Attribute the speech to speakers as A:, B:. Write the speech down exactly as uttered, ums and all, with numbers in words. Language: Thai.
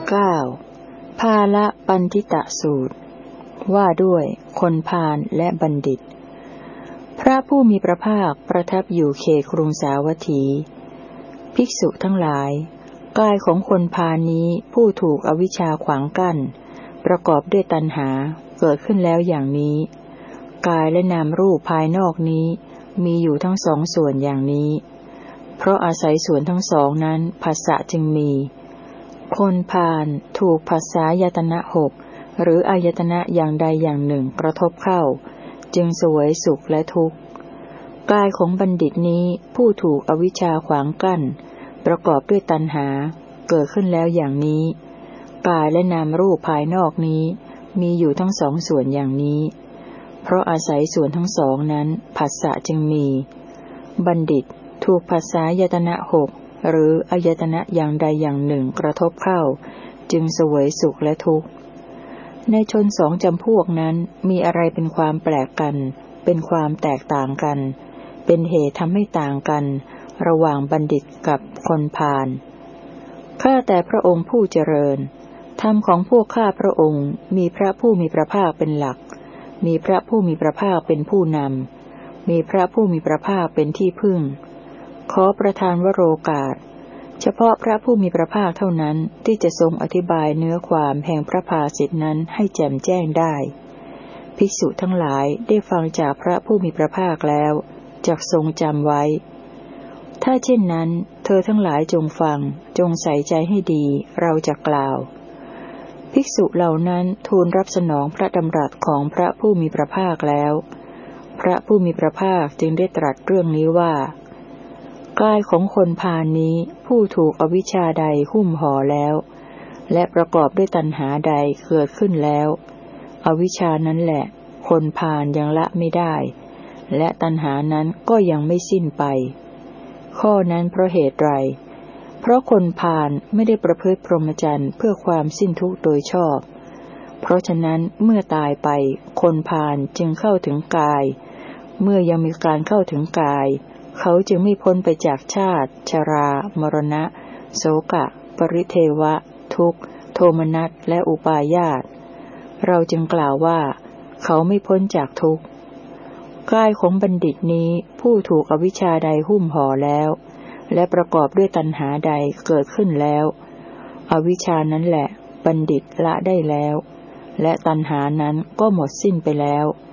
A: เก้าภาละปันทิตะสูตรว่าด้วยคนพาลและบัณฑิตพระผู้มีพระภาคประทับอยู่เขตกรุงสาวัตถีภิกษุทั้งหลายกายของคนพาลนี้ผู้ถูกอวิชชาขวางกั้นประกอบด้วยตัณหาเกิดขึ้นแล้วอย่างนี้กายและนามรูปภายนอกนี้มีอยู่ทั้งสองส่วนอย่างนี้เพราะอาศัยส่วนทั้งสองนั้นผัสสะจึงมีคนพาลถูกผัสสะยตนะหกหรืออายตนะอย่างใดอย่างหนึ่งกระทบเข้าจึงเสวยสุขและทุกข์กายของบัณฑิตนี้ผู้ถูกอวิชชาขวางกั้นประกอบด้วยตัณหาเกิดขึ้นแล้วอย่างนี้กายและนามรูปภายนอกนี้มีอยู่ทั้งสองส่วนอย่างนี้เพราะอาศัยส่วนทั้งสองนั้นผัสสะจึงมีบัณฑิตถูกผัสสะยตนะหกหรืออายตนะอย่างใดอย่างหนึ่งกระทบเข้าจึงเสวยสุขและทุกข์ในชนสองจำพวกนั้นมีอะไรเป็นความแปลกกันเป็นความแตกต่างกันเป็นเหตุทำให้ต่างกันระหว่างบัณฑิตกับคนพาลข้าแต่พระองค์ผู้เจริญธรรมของพวกข้าพระองค์มีพระผู้มีพระภาคเป็นหลักมีพระผู้มีพระภาคเป็นผู้นำมีพระผู้มีพระภาคเป็นที่พึ่งขอประทานวโรกาสเฉพาะพระผู้มีพระภาคเท่านั้นที่จะทรงอธิบายเนื้อความแห่งพระภาสิทธินั้นให้แจ่มแจ้งได้ภิกษุทั้งหลายได้ฟังจากพระผู้มีพระภาคแล้วจักทรงจำไว้ถ้าเช่นนั้นเธอทั้งหลายจงฟังจงใส่ใจให้ดีเราจะกล่าวภิกษุเหล่านั้นทูลรับสนองพระดำรัสของพระผู้มีพระภาคแล้วพระผู้มีพระภาคจึงได้ตรัสเรื่องนี้ว่ากายของคนพาลนี้ผู้ถูกอวิชชาใดหุ้มห่อแล้วและประกอบด้วยตัณหาใดเกิดขึ้นแล้วอวิชชานั้นแหละคนพาลยังละไม่ได้และตัณหานั้นก็ยังไม่สิ้นไปข้อนั้นเพราะเหตุไรเพราะคนพาลไม่ได้ประพฤติพรหมจรรย์เพื่อความสิ้นทุกข์โดยชอบเพราะฉะนั้นเมื่อตายไปคนพาลจึงเข้าถึงกายเมื่อยังมีการเข้าถึงกายเขาจึงไม่พ้นไปจากชาติชรามรณะโศกะปริเทวะทุกข์โทมนัสและอุปาญาสเราจึงกล่าวว่าเขาไม่พ้นจากทุกข์กายของบัณฑิตนี้ผู้ถูกอวิชชาใดหุ้มห่อแล้วและประกอบด้วยตัณหาใดเกิดขึ้นแล้วอวิชชานั้นแหละบัณฑิตละได้แล้วและตัณหานั้นก็หมดสิ้นไปแล้ว